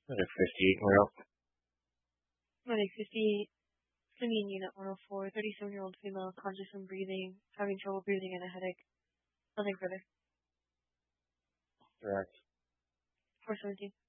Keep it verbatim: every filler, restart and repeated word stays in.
Medic fifty-eight, we're up. Medic fifty-eight, Simeon Unit one oh four, thirty-seven-year-old female, conscious and breathing, having trouble breathing and a headache. Nothing further. Direct. four seventeen.